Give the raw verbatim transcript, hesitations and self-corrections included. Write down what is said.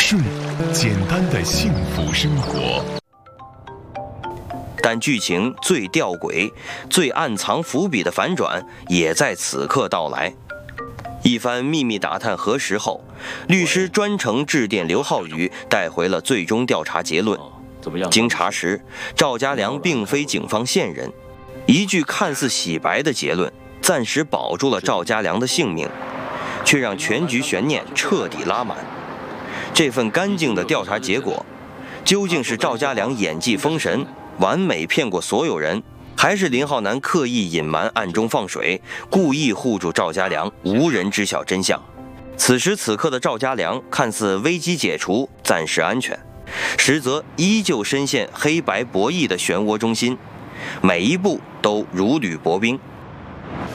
睡，简单的幸福生活。 但剧情最吊诡、最暗藏伏笔的反转也在此刻到来。一番秘密打探核实后，律师专程致电刘浩宇，带回了最终调查结论。经查实，赵家良并非警方线人。一句看似洗白的结论，暂时保住了赵家良的性命，却让全局悬念彻底拉满。这份干净的调查结果，究竟是赵家良演技封神，完美骗过所有人，还是林浩南刻意隐瞒、暗中放水，故意护住赵家良，无人知晓真相？此时此刻的赵家良看似危机解除，暂时安全，实则依旧深陷黑白博弈的漩涡中心，每一步都如履薄冰。